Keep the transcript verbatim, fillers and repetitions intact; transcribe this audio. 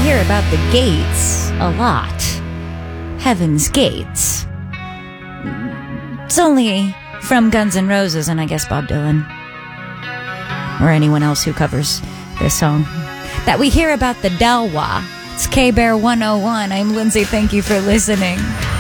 hear about the gates a lot. Heaven's Gates. It's only from Guns N' Roses and I guess Bob Dylan. Or anyone else who covers this song. That we hear about the Dalwa. It's K-Bear one oh one. I'm Lindsay. Thank you for listening.